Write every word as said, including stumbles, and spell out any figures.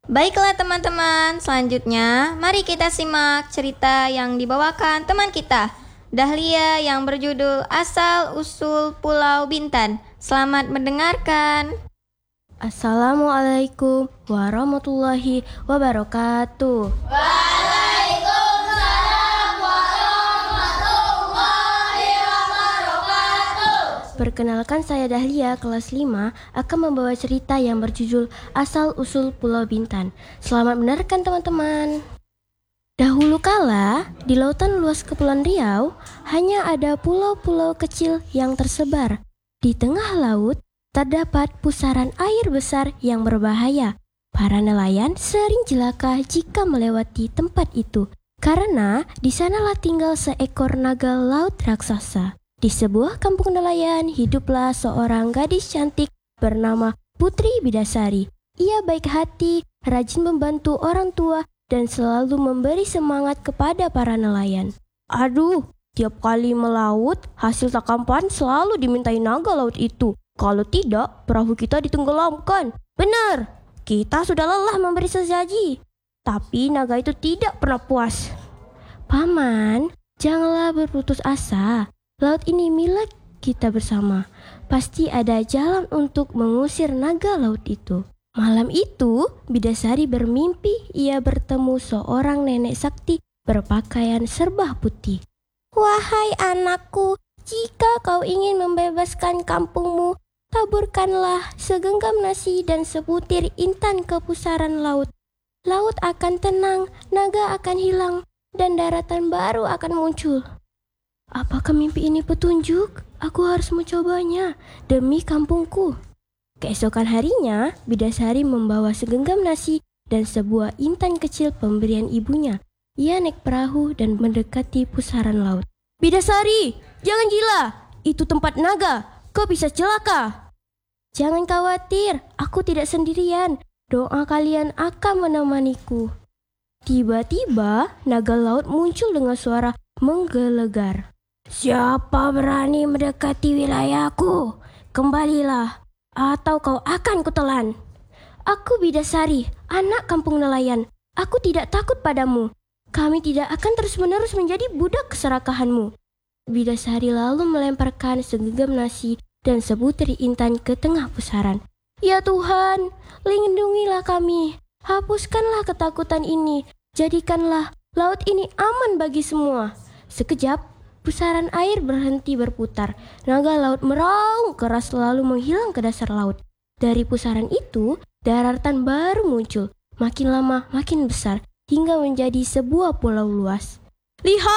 Baiklah teman-teman, selanjutnya mari kita simak cerita yang dibawakan teman kita, Dahlia, yang berjudul Asal Usul Pulau Bintan. Selamat mendengarkan. Assalamualaikum warahmatullahi wabarakatuh. Waalaikumsalam warahmatullahi wabarakatuh. Perkenalkan, saya Dahlia, kelas lima, akan membawa cerita yang berjudul Asal Usul Pulau Bintan. Selamat mendengarkan teman-teman. Dahulu kala, di lautan luas Kepulauan Riau, hanya ada pulau-pulau kecil yang tersebar. Di tengah laut, terdapat pusaran air besar yang berbahaya. Para nelayan sering celaka jika melewati tempat itu, karena di sanalah tinggal seekor naga laut raksasa. Di sebuah kampung nelayan, hiduplah seorang gadis cantik bernama Putri Bidasari. Ia baik hati, rajin membantu orang tua, dan selalu memberi semangat kepada para nelayan. Aduh, tiap kali melaut, hasil tangkapan selalu dimintai naga laut itu. Kalau tidak, perahu kita ditenggelamkan. Benar, kita sudah lelah memberi sesaji. Tapi naga itu tidak pernah puas. Paman, janganlah berputus asa. Laut ini milik kita bersama. Pasti ada jalan untuk mengusir naga laut itu. Malam itu, Bidasari bermimpi ia bertemu seorang nenek sakti berpakaian serba putih. Wahai anakku, jika kau ingin membebaskan kampungmu, taburkanlah segenggam nasi dan sebutir intan ke pusaran laut. Laut akan tenang, naga akan hilang, dan daratan baru akan muncul. Apakah mimpi ini petunjuk? Aku harus mencobanya demi kampungku. Keesokan harinya, Bidasari membawa segenggam nasi dan sebuah intan kecil pemberian ibunya. Ia naik perahu dan mendekati pusaran laut. Bidasari, jangan gila, itu tempat naga, kau bisa celaka. Jangan khawatir, aku tidak sendirian. Doa kalian akan menemaniku. Tiba-tiba, naga laut muncul dengan suara menggelegar. Siapa berani mendekati wilayahku? Kembalilah, atau kau akan kutelan. Aku Bidasari, anak kampung nelayan. Aku tidak takut padamu. Kami tidak akan terus-menerus menjadi budak keserakahanmu. Bidasari lalu melemparkan segenggam nasi dan sebutir intan ke tengah pusaran. Ya Tuhan, lindungilah kami. Hapuskanlah ketakutan ini. Jadikanlah laut ini aman bagi semua. Sekejap, pusaran air berhenti berputar. Naga laut meraung keras lalu menghilang ke dasar laut. Dari pusaran itu, daratan baru muncul. Makin lama makin besar hingga menjadi sebuah pulau luas. Lihat!